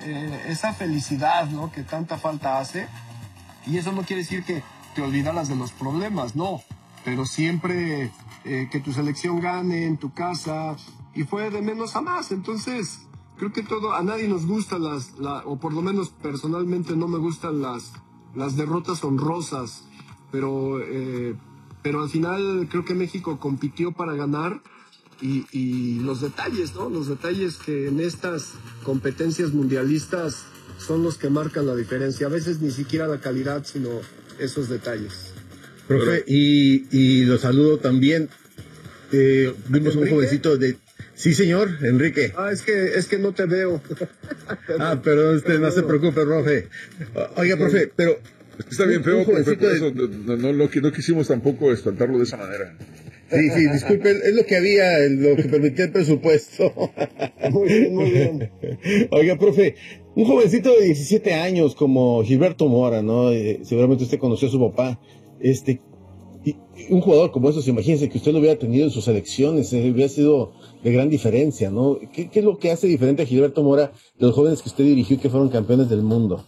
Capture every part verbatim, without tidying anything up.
eh, esa felicidad, ¿no?, que tanta falta hace. Y eso no quiere decir que te olvidaras de los problemas, no, pero siempre eh, que tu selección gane en tu casa, y fue de menos a más. Entonces creo que todo, a nadie nos gustan las, la, o por lo menos personalmente no me gustan las, las derrotas honrosas, pero, eh, pero al final creo que México compitió para ganar. Y, y los detalles, ¿no? Los detalles que en estas competencias mundialistas son los que marcan la diferencia. A veces ni siquiera la calidad, sino esos detalles. Profe, y, y lo saludo también. Eh, vimos un jovencito de... Sí, señor, Enrique. Ah, es que, es que no te veo. Ah, perdón, usted no se preocupe, profe. Oiga, profe, pero... Está bien feo, profe, por eso no, no, no, no quisimos tampoco espantarlo de esa manera. Sí, sí, disculpe, es lo que había, lo que permitía el presupuesto. Muy bien, muy bien. Oiga, profe, un jovencito de diecisiete años como Gilberto Mora, ¿no? Eh, seguramente usted conoció a su papá. Este, y un jugador como esos, imagínense que usted lo hubiera tenido en sus selecciones, eh, hubiera sido de gran diferencia, ¿no? ¿Qué, ¿Qué es lo que hace diferente a Gilberto Mora de los jóvenes que usted dirigió y que fueron campeones del mundo?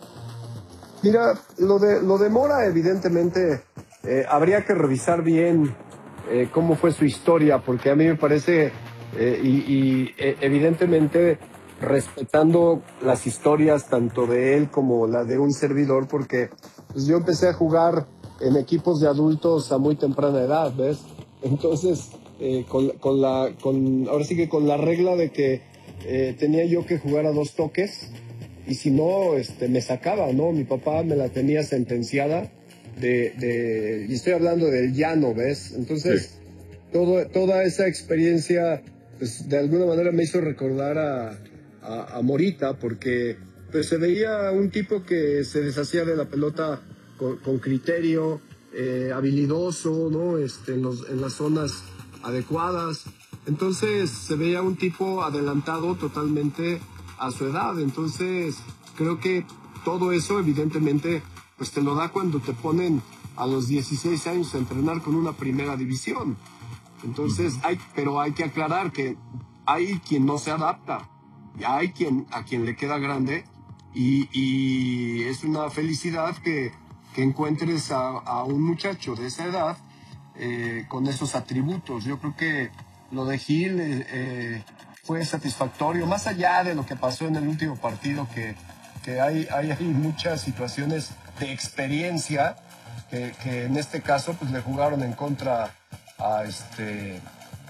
Mira, lo de, lo de Mora, evidentemente, eh, habría que revisar bien eh, cómo fue su historia, porque a mí me parece, eh, y, y eh, evidentemente respetando las historias tanto de él como la de un servidor, porque pues, yo empecé a jugar en equipos de adultos a muy temprana edad, ¿ves? Entonces, eh, con, con la, con, ahora sí que con la regla de que eh, tenía yo que jugar a dos toques, y si no, este, me sacaba, ¿no? Mi papá me la tenía sentenciada de, de, y estoy hablando del llano, ¿ves? Entonces, sí. todo, toda esa experiencia, pues, de alguna manera me hizo recordar a, a, a Morita, porque pues, se veía un tipo que se deshacía de la pelota con, con criterio, eh, habilidoso, ¿no? Este, en, los, en las zonas adecuadas. Entonces, se veía un tipo adelantado totalmente a su edad. Entonces creo que todo eso evidentemente pues te lo da cuando te ponen a los dieciséis años a entrenar con una primera división. Entonces hay, pero hay que aclarar que hay quien no se adapta, hay quien a quien le queda grande, y, y es una felicidad que, que encuentres a, a un muchacho de esa edad eh, con esos atributos. Yo creo que lo de Gil eh, eh, fue satisfactorio, más allá de lo que pasó en el último partido, que, que hay, hay, hay muchas situaciones de experiencia que, que en este caso pues le jugaron en contra a, este,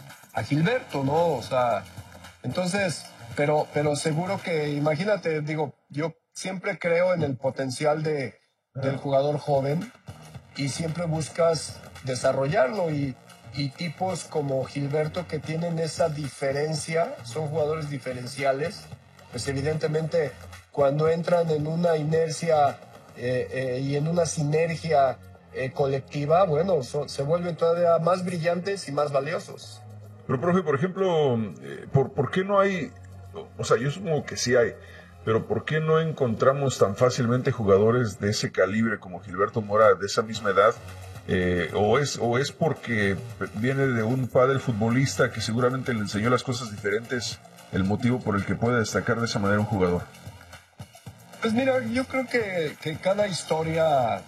a Gilberto, ¿no? O sea, entonces, pero, pero seguro que, imagínate, digo, yo siempre creo en el potencial de, del jugador joven y siempre buscas desarrollarlo, y y tipos como Gilberto que tienen esa diferencia, son jugadores diferenciales, pues evidentemente cuando entran en una inercia eh, eh, y en una sinergia eh, colectiva, bueno, so, se vuelven todavía más brillantes y más valiosos. Pero, profe, por ejemplo, eh, ¿por, ¿por qué no hay, o sea, yo supongo que sí hay, pero ¿por qué no encontramos tan fácilmente jugadores de ese calibre como Gilberto Mora, de esa misma edad? Eh, o, es, o es porque viene de un padre futbolista que seguramente le enseñó las cosas diferentes, el motivo por el que puede destacar de esa manera un jugador. Pues mira, yo creo que, que cada historia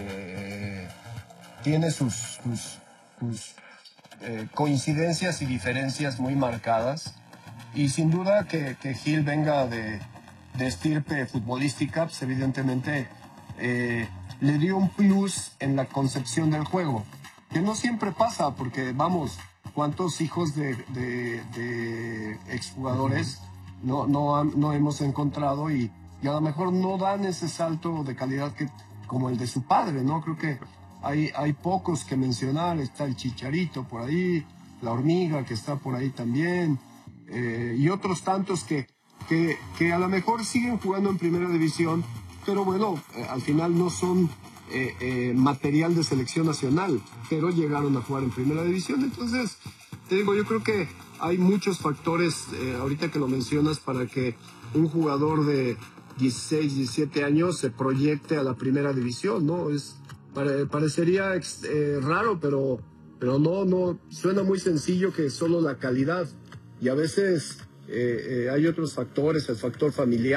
eh, tiene sus, sus, sus eh, coincidencias y diferencias muy marcadas, y sin duda que, que Gil venga de, de estirpe futbolística, pues evidentemente eh, le dio un plus en la concepción del juego, que no siempre pasa, porque vamos, ¿cuántos hijos de, de, de exjugadores no, no, no hemos encontrado y, y a lo mejor no dan ese salto de calidad que, como el de su padre, ¿no? Creo que hay, hay pocos que mencionar, está el Chicharito por ahí, la Hormiga que está por ahí también, eh, y otros tantos que, que, que a lo mejor siguen jugando en primera división, pero bueno, eh, al final no son eh, eh, material de selección nacional, pero llegaron a jugar en primera división. Entonces, te digo, yo creo que hay muchos factores, eh, ahorita que lo mencionas, para que un jugador de dieciséis, diecisiete años se proyecte a la primera división, ¿no? Es, pare, parecería eh, raro, pero, pero no, no, suena muy sencillo que solo la calidad, y a veces eh, eh, hay otros factores, el factor familiar.